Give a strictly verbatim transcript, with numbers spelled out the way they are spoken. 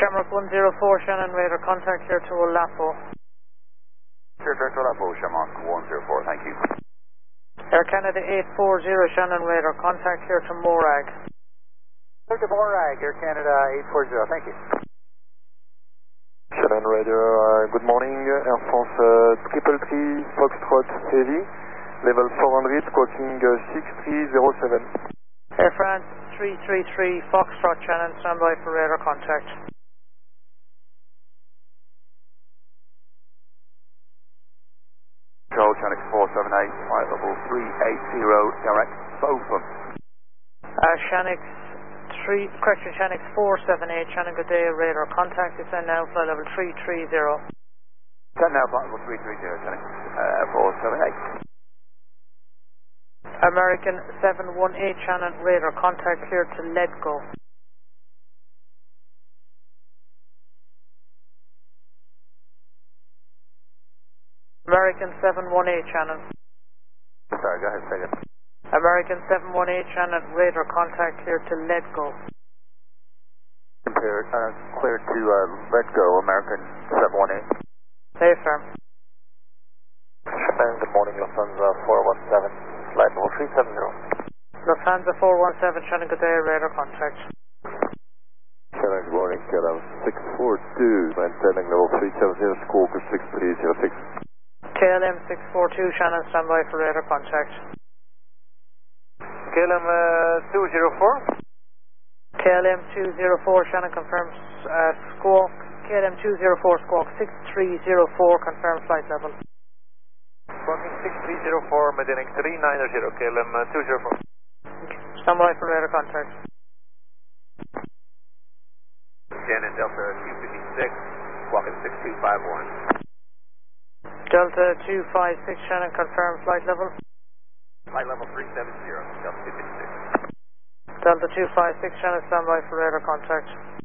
Shamrock one zero four, Shannon Radar, contact here to Olapo. Sure, direct to Olapo, Shamrock one zero four, thank you. Air Canada eight four zero, Shannon Radar, contact here to Morag. Direct to Morag, Air Canada eight four zero, thank you. Shannon Radar, uh, good morning, Air France uh, triple three Foxtrot Heavy, level four hundred, squawking uh, six three zero seven. Air France three three three, Foxtrot, Shannon, standby for radar contact. Control, Channel four seven eight, flight level three eight zero, direct, both of them. Uh, Shanix three, correction, Shanix four seven eight, Shannon, good day, radar contact, descend now, flight level three three zero. Send now, flight level three three zero, Channel uh, four seven eight. American seven one eight, Shannon, radar contact clear to Ledgo. American seven one eight, Shannon. Sorry, go ahead, say it. American seven one eight, Shannon, radar contact clear to Ledgo. Clear, uh, clear to uh, let go, American seven one eight. Hey, firm. Shannon, good morning, Lufthansa four one seven, flight level three seven zero. Lufthansa four one seven, Shannon, good day, radar contact. Shannon, good morning, K L M six four two, maintaining level three seven zero, squawker six three zero six. K L M six four two, Shannon, standby for radar contact. K L M uh, two zero four. K L M two zero four, Shannon, confirms uh, squawk. K L M two zero four, squawk six three zero four, confirm flight level. Squawking six three zero four, maintaining three nine zero, K L M uh, two zero four. Standby for radar contact. Shannon, Delta two fifty-six, squawking six two five one. Delta two five six, Shannon, confirm flight level. Flight level three seven zero, Delta two fifty-six. Delta two five six, Shannon, standby for radar contact.